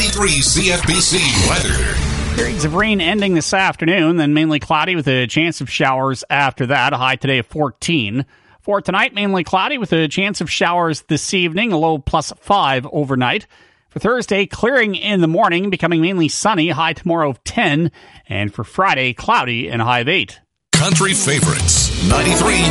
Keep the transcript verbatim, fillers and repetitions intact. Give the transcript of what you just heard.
ninety-three C F B C weather. Periods of rain ending this afternoon, then mainly cloudy with a chance of showers after that. A high today of fourteen. For tonight, mainly cloudy with a chance of showers this evening, a low plus five overnight. For Thursday, clearing in the morning, becoming mainly sunny, high tomorrow of ten. And for Friday, cloudy and a high of eight. Country favorites, ninety-three